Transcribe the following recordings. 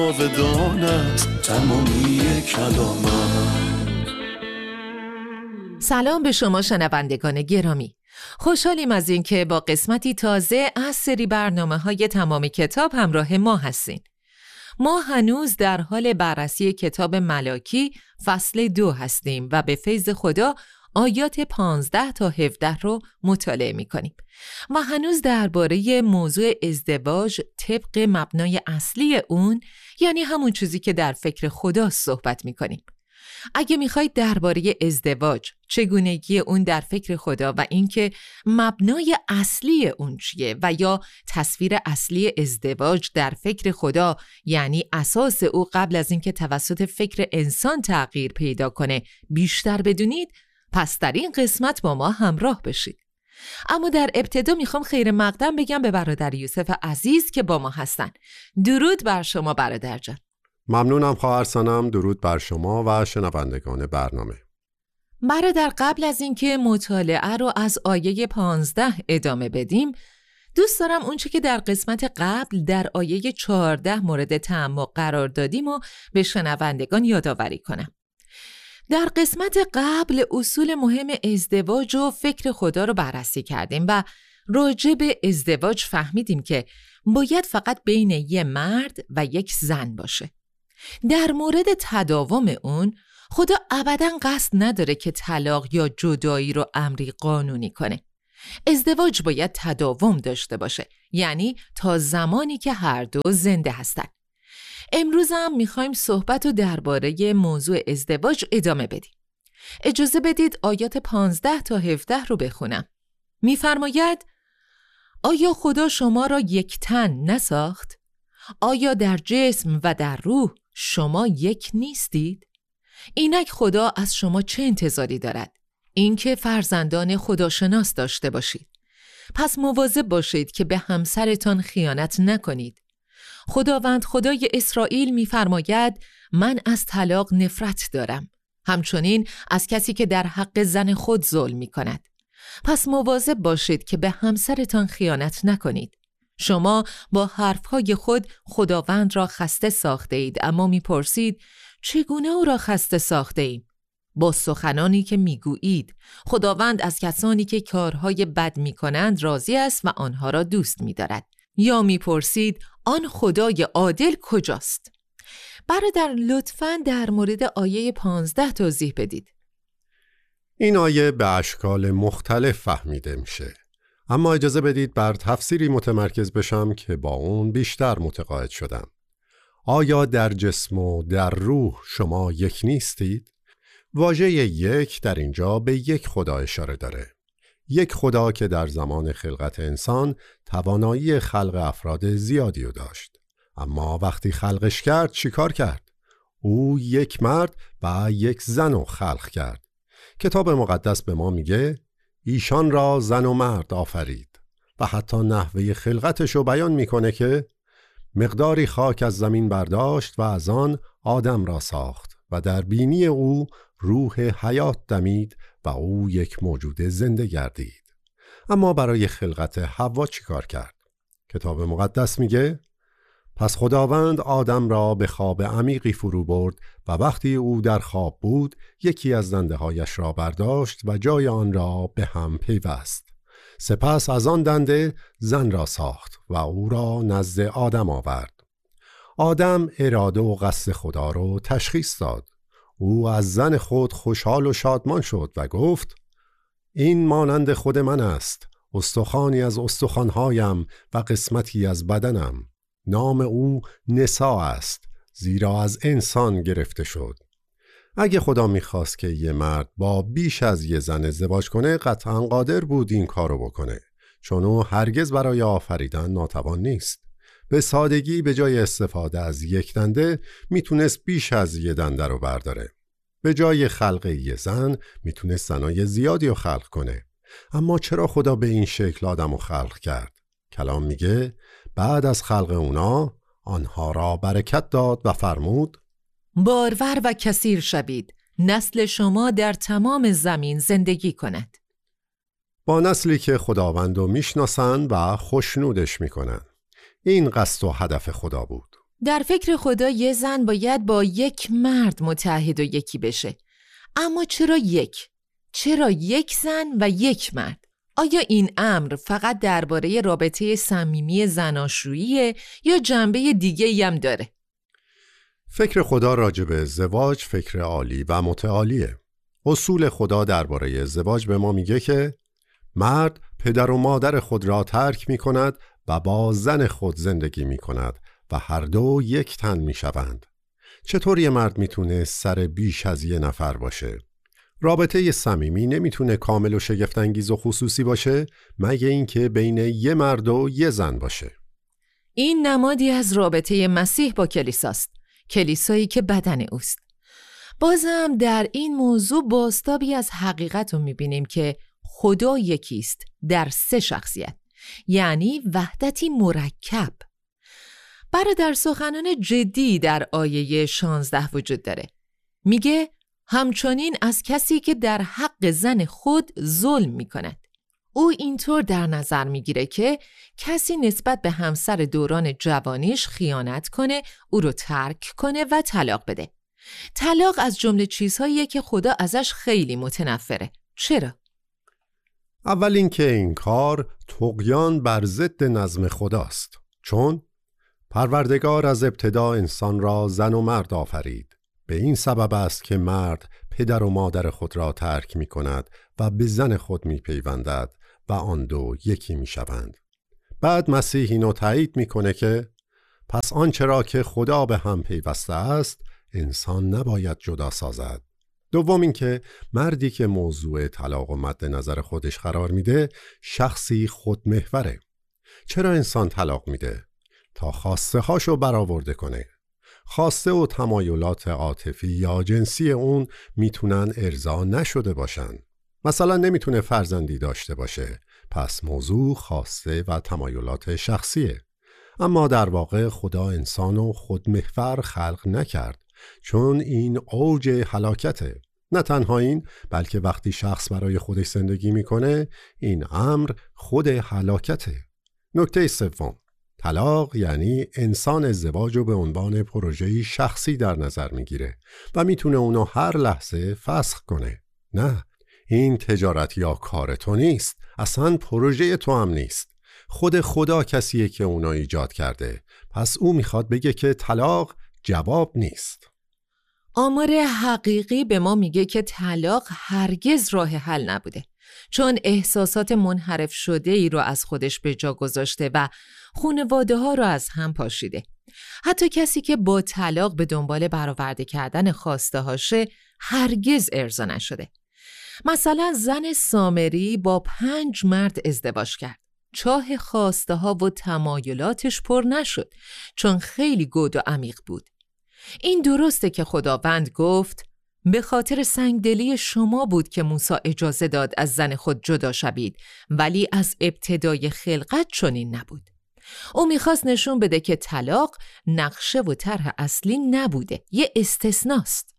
جاودان است تمامی کلامت. سلام به شما شنوندگان گرامی. خوشحالیم از این که با قسمتی تازه از سری برنامه‌های تمام کتاب همراه ما هستین. ما هنوز در حال بررسی کتاب ملاکی فصل 2 هستیم و به فیض خدا آیات 15 تا 17 رو مطالعه می‌کنیم و هنوز درباره موضوع ازدواج طبق مبنای اصلی اون، یعنی همون چیزی که در فکر خدا صحبت می‌کنیم. اگه میخواید درباره ازدواج، چگونگی اون در فکر خدا و اینکه مبنای اصلی اون چیه و یا تصویر اصلی ازدواج در فکر خدا، یعنی اساس او قبل از اینکه توسط فکر انسان تغییر پیدا کنه، بیشتر بدونید، پس در این قسمت با ما همراه بشید. اما در ابتدا میخوام خیر مقدم بگم به برادر یوسف عزیز که با ما هستن. درود بر شما برادر جان. ممنونم خواهر سنم. درود بر شما و شنوندگان برنامه. برادر، قبل از اینکه مطالعه رو از آیه 15 ادامه بدیم، دوست دارم اونچه که در قسمت قبل در آیه 14 مورد تعمق قرار دادیم و به شنوندگان یادآوری کنم. در قسمت قبل اصول مهم ازدواج و فکر خدا رو بررسی کردیم و راجع به ازدواج فهمیدیم که باید فقط بین یه مرد و یک زن باشه. در مورد تداوم اون، خدا ابداً قصد نداره که طلاق یا جدایی رو امری قانونی کنه. ازدواج باید تداوم داشته باشه، یعنی تا زمانی که هر دو زنده هستن. امروز هم میخوایم صحبت رو درباره موضوع ازدواج ادامه بدیم. اجازه بدید آیات 15 تا 17 رو بخونم. میفرماید: آیا خدا شما را یک تن نساخت؟ آیا در جسم و در روح شما یک نیستید؟ اینک خدا از شما چه انتظاری دارد؟ اینکه فرزندان خداشناس داشته باشید. پس مواظب باشید که به همسرتان خیانت نکنید. خداوند خدای اسرائیل می‌فرماید: من از طلاق نفرت دارم، همچنین از کسی که در حق زن خود ظلم می‌کند. پس مواظب باشید که به همسرتان خیانت نکنید. شما با حرفهای خود خداوند را خسته ساخته اید، اما میپرسید چگونه او را خسته ساخته ایم؟ با سخنانی که میگویید. خداوند از کسانی که کارهای بد میکنند راضی است و آنها را دوست میدارد. یا میپرسید آن خدای عادل کجاست؟ برادر، لطفاً در مورد آیه 15 توضیح بدید. این آیه به اشکال مختلف فهمیده میشه، اما اجازه بدید بر تفسیری متمرکز بشم که با اون بیشتر متقاعد شدم. آیا در جسم و در روح شما یک نیستید؟ واژه یک در اینجا به یک خدا اشاره داره. یک خدا که در زمان خلقت انسان توانایی خلق افراد زیادی رو داشت، اما وقتی خلقش کرد چیکار کرد؟ او یک مرد و یک زن رو خلق کرد. کتاب مقدس به ما میگه ایشان را زن و مرد آفرید و حتی نحوه خلقتش رو بیان میکنه که مقداری خاک از زمین برداشت و از آن آدم را ساخت و در بینی او روح حیات دمید و او یک موجود زنده گردید. اما برای خلقت حوا چی کار کرد؟ کتاب مقدس میگه پس خداوند آدم را به خواب عمیقی فرو برد و وقتی او در خواب بود یکی از دنده هایش را برداشت و جای آن را به هم پیوست. سپس از آن دنده زن را ساخت و او را نزد آدم آورد. آدم اراده و قصد خدا را تشخیص داد. او از زن خود خوشحال و شادمان شد و گفت این مانند خود من است، استخوانی از استخوانهایم و قسمتی از بدنم. نام او نسا است، زیرا از انسان گرفته شد. اگه خدا میخواست که یه مرد با بیش از یه زن ازدواج کنه، قطعاً قادر بود این کارو بکنه، چون او هرگز برای آفریدن ناتوان نیست. به سادگی به جای استفاده از یک دنده میتونست بیش از یه دنده رو برداره. به جای خلق یه زن میتونست زنای زیادی رو خلق کنه. اما چرا خدا به این شکل آدم رو خلق کرد؟ کلام میگه بعد از خلق اونا آنها را برکت داد و فرمود بارور و کثیر شوید، نسل شما در تمام زمین زندگی کند. با نسلی که خداوند رو میشناسن و خوشنودش میکنن. این قصد و هدف خدا بود. در فکر خدا یه زن باید با یک مرد متحد و یکی بشه. اما چرا یک؟ چرا یک زن و یک مرد؟ آیا این امر فقط درباره رابطه صمیمی زناشوییه یا جنبه دیگه‌ای هم داره؟ فکر خدا راجع به ازدواج فکر عالی و متعالیه. اصول خدا درباره ازدواج به ما میگه که مرد پدر و مادر خود را ترک می کند و با زن خود زندگی می کند و هر دو یک تن می شوند. چطور یه مرد میتونه سر بیش از یه نفر باشه؟ رابطه صمیمی نمیتونه کامل و شگفت‌انگیز و خصوصی باشه مگه اینکه بین یه مرد و یه زن باشه. این نمادی از رابطه مسیح با کلیساست، کلیسایی که بدن اوست. بازم در این موضوع بازتابی از حقیقت رو میبینیم که خدا یکیست در 3 شخصیت، یعنی وحدتی مرکب. برادر سخنان جدی در آیه 16 وجود داره. میگه همچنین از کسی که در حق زن خود ظلم میکند. او اینطور در نظر میگیره که کسی نسبت به همسر دوران جوانیش خیانت کنه، او رو ترک کنه و طلاق بده. طلاق از جمله چیزهاییه که خدا ازش خیلی متنفره. چرا؟ اول اینکه این کار طغیان بر ضد نظم خداست، چون پروردگار از ابتدا انسان را زن و مرد آفرید. به این سبب است که مرد پدر و مادر خود را ترک می کند و به زن خود می پیوندد و آن دو یکی می شوند. بعد مسیح اینو تایید می کنه که پس آنچه را که خدا به هم پیوسته است انسان نباید جدا سازد. دوم اینکه مردی که موضوع طلاق و مد نظر خودش قرار میده شخصی خودمحوره. چرا انسان طلاق میده؟ تا خواسته هاشو برآورده کنه. خواسته و تمایلات عاطفی یا جنسی اون میتونن ارضا نشده باشن. مثلا نمیتونه فرزندی داشته باشه، پس موضوع خواسته و تمایلات شخصیه. اما در واقع خدا انسانو خودمحور خلق نکرد، چون این اوج هلاکته. نه تنها این، بلکه وقتی شخص برای خودش زندگی میکنه این امر خود هلاکته. نکته سوم، طلاق یعنی انسان ازدواج رو به عنوان پروژه‌ای شخصی در نظر میگیره و میتونه اونو هر لحظه فسخ کنه. نه، این تجارت یا کار تو نیست، اصلا پروژه تو هم نیست. خود خدا کسیه که اونو ایجاد کرده، پس او میخواد بگه که طلاق جواب نیست. آمار حقیقی به ما میگه که طلاق هرگز راه حل نبوده، چون احساسات منحرف شده ای رو از خودش به جا گذاشته و خانواده ها رو از هم پاشیده. حتی کسی که با طلاق به دنبال برآورده کردن خواسته هاشه هرگز ارضا نشده. مثلا زن سامری با 5 مرد ازدواج کرد. چاه خواسته ها و تمایلاتش پر نشد، چون خیلی گود و عمیق بود. این درسته که خداوند گفت به خاطر سنگدلی شما بود که موسی اجازه داد از زن خود جدا شوید، ولی از ابتدای خلقت چنین نبود. او میخواست نشون بده که طلاق نقشه و طرح اصلی نبوده، یه استثناست.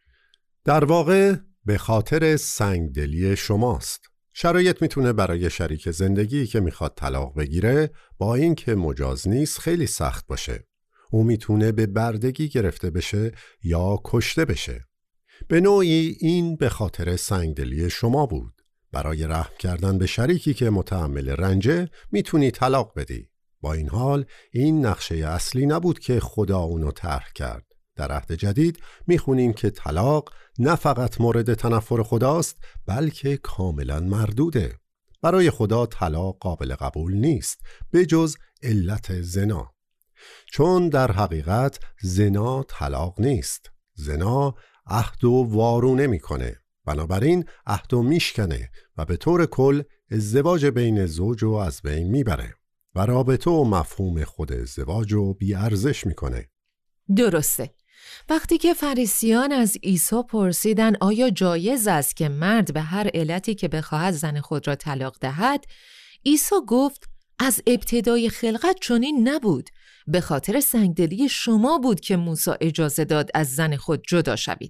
در واقع به خاطر سنگدلی شماست. شرایط میتونه برای شریک زندگی که میخواد طلاق بگیره با این که مجاز نیست خیلی سخت باشه. او میتونه به بردگی گرفته بشه یا کشته بشه. به نوعی این به خاطر سنگدلی شما بود. برای رحم کردن به شریکی که متحمل رنجه میتونی طلاق بدی. با این حال این نقشه اصلی نبود که خدا اونو طرح کرد. در عهد جدید میخونیم که طلاق نه فقط مورد تنفر خداست، بلکه کاملا مردوده. برای خدا طلاق قابل قبول نیست به جز علت زنا، چون در حقیقت زنا طلاق نیست. زنا عهدو وارو نمیکنه، بنابراین عهدو میشکنه و به طور کل ازدواج بین زوجو از بین میبره و رابطه و مفهوم خود ازدواجو بی ارزش میکنه. درسته. وقتی که فریسیان از عیسی پرسیدن آیا جایز است که مرد به هر علتی که بخواهد زن خود را طلاق دهد، عیسی گفت از ابتدای خلقت چنین نبود، به خاطر سنگدلی شما بود که موسی اجازه داد از زن خود جدا شوید.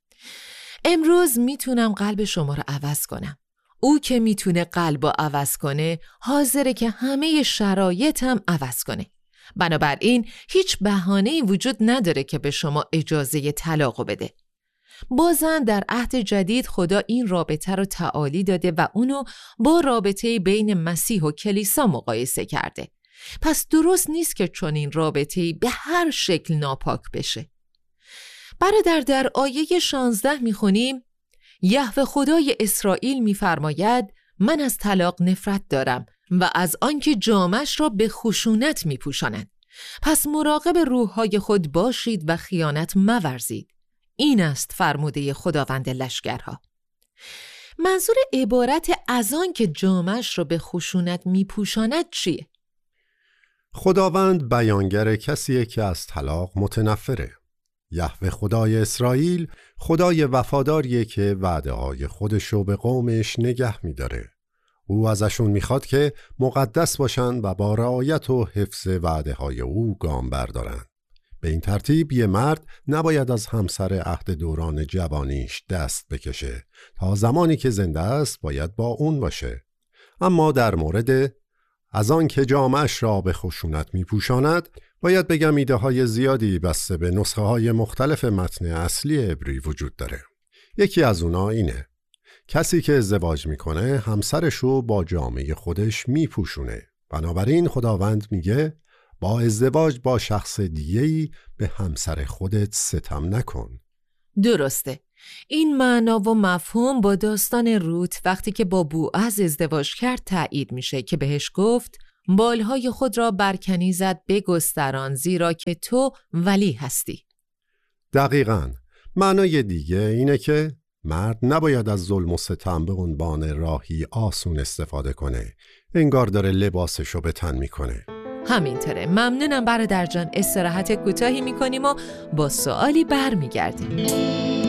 امروز میتونم قلب شما را عوض کنم. او که میتونه قلب را عوض کنه حاضره که همه شرایطم عوض کنه. بنابراین هیچ بهانه‌ای وجود نداره که به شما اجازه طلاق بده. بازم در عهد جدید خدا این رابطه رو تعالی داده و اونو با رابطه بین مسیح و کلیسا مقایسه کرده. پس درست نیست که چون این رابطه به هر شکل ناپاک بشه. برادر، در آیه 16 میخونیم یهوه خدای اسرائیل میفرماید من از طلاق نفرت دارم و از آنکه جامش را به خشونت میپوشاند. پس مراقب روحهای خود باشید و خیانت مورزید. این است فرموده خداوند لشکرها. منظور عبارت از آنکه جامش را به خشونت میپوشاند چیه؟ خداوند بیانگر کسیه که از طلاق متنفره. یهوه خدای اسرائیل خدای وفاداریه که وعده‌های خودشو به قومش نگه میداره. او ازشون میخواد که مقدس باشن و با رعایت و حفظ وعده‌های او گام بردارن. به این ترتیب یه مرد نباید از همسر عهد دوران جوانیش دست بکشه. تا زمانی که زنده است باید با اون باشه. اما در مورد از آن که جامش را به خشونت میپوشاند باید بگم ایده های زیادی بسته به نسخه های مختلف متن اصلی عبری وجود داره. یکی از اونا اینه: کسی که ازدواج میکنه همسرشو با جامه خودش میپوشونه. بنابراین خداوند میگه با ازدواج با شخص دیگه‌ای به همسر خودت ستم نکن. درسته. این معنا و مفهوم با داستان روت وقتی که با بوعز ازدواج کرد تایید میشه که بهش گفت بالهای خود را بر کنیزت بگستران زیرا که تو ولی هستی. دقیقاً. معنای دیگه اینه که مرد نباید از ظلم و ستم به عنوان راهی آسون استفاده کنه. انگار داره لباسشو به تن میکنه. همینطوره. ممنونم برادر جان. استراحت کوتاهی میکنیم و با سوالی برمیگردیم.